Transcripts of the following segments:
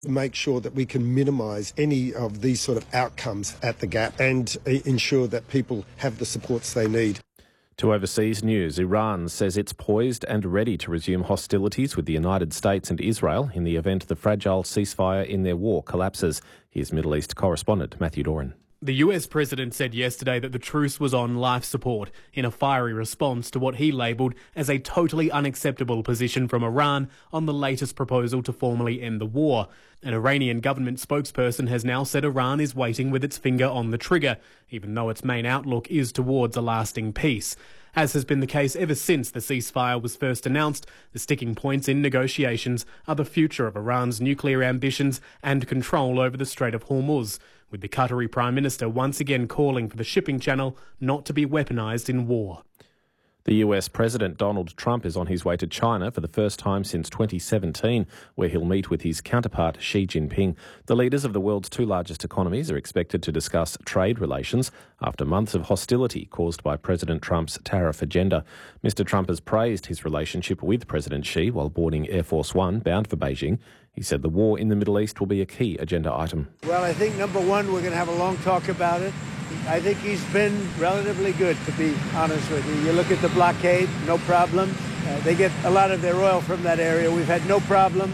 Make sure that we can minimise any of these sort of outcomes at the gap and ensure that people have the supports they need. To overseas news, Iran says it's poised and ready to resume hostilities with the United States and Israel in the event the fragile ceasefire in their war collapses. Here's Middle East correspondent Matthew Doran. The US president said yesterday that the truce was on life support in a fiery response to what he labelled as a totally unacceptable position from Iran on the latest proposal to formally end the war. An Iranian government spokesperson has now said Iran is waiting with its finger on the trigger, even though its main outlook is towards a lasting peace. As has been the case ever since the ceasefire was first announced, the sticking points in negotiations are the future of Iran's nuclear ambitions and control over the Strait of Hormuz, with the Qatari Prime Minister once again calling for the shipping channel not to be weaponised in war. The US President Donald Trump is on his way to China for the first time since 2017, where he'll meet with his counterpart Xi Jinping. The leaders of the world's two largest economies are expected to discuss trade relations after months of hostility caused by President Trump's tariff agenda. Mr. Trump has praised his relationship with President Xi while boarding Air Force One bound for Beijing. He said the war in the Middle East will be a key agenda item. Well, I think, number one, we're going to have a long talk about it. I think he's been relatively good, to be honest with you. You look at the blockade, no problem. They get a lot of their oil from that area. We've had no problem.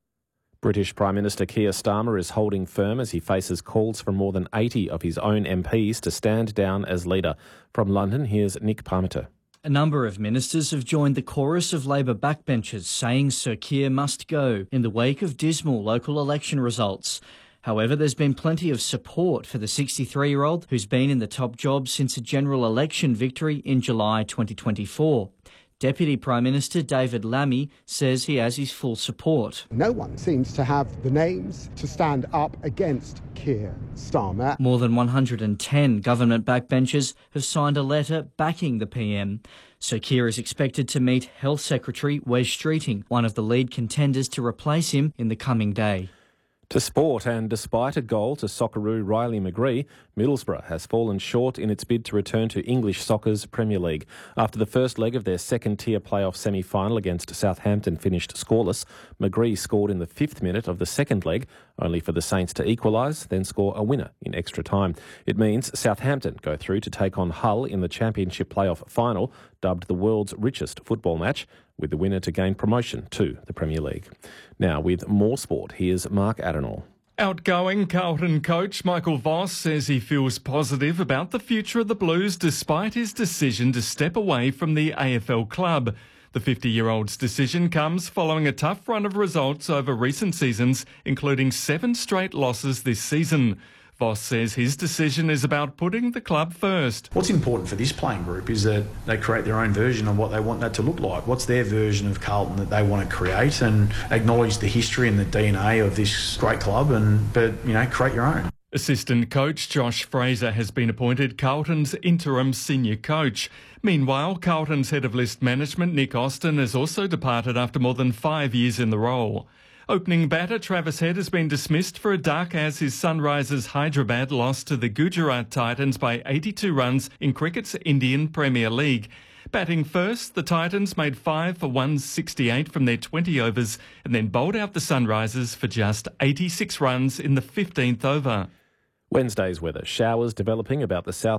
British Prime Minister Keir Starmer is holding firm as he faces calls from more than 80 of his own MPs to stand down as leader. From London, here's Nick Parmenter. A number of ministers have joined the chorus of Labor backbenchers saying Sir Keir must go in the wake of dismal local election results. However, there's been plenty of support for the 63-year-old who's been in the top job since a general election victory in July 2024. Deputy Prime Minister David Lammy says he has his full support. No one seems to have the names to stand up against Keir Starmer. More than 110 government backbenchers have signed a letter backing the PM. Sir Keir is expected to meet Health Secretary Wes Streeting, one of the lead contenders to replace him in the coming day. To sport, and despite a goal to Socceroo Riley McGree, Middlesbrough has fallen short in its bid to return to English soccer's Premier League. After the first leg of their second-tier playoff semi-final against Southampton finished scoreless, McGree scored in the 5th minute of the second leg, only for the Saints to equalise, then score a winner in extra time. It means Southampton go through to take on Hull in the Championship playoff final, dubbed the world's richest football match, with the winner to gain promotion to the Premier League. Now, with more sport, here's Mark Adenall. Outgoing Carlton coach Michael Voss says he feels positive about the future of the Blues despite his decision to step away from the AFL club. The 50-year-old's decision comes following a tough run of results over recent seasons, including 7 straight losses this season. Voss says his decision is about putting the club first. What's important for this playing group is that they create their own version of what they want that to look like. What's their version of Carlton that they want to create, and acknowledge the history and the DNA of this great club, but create your own. Assistant coach Josh Fraser has been appointed Carlton's interim senior coach. Meanwhile, Carlton's head of list management Nick Austin has also departed after more than 5 years in the role. Opening batter Travis Head has been dismissed for a duck as his Sunrisers Hyderabad lost to the Gujarat Titans by 82 runs in cricket's Indian Premier League. Batting first, the Titans made 5 for 168 from their 20 overs and then bowled out the Sunrisers for just 86 runs in the 15th over. Wednesday's weather. Showers developing about the south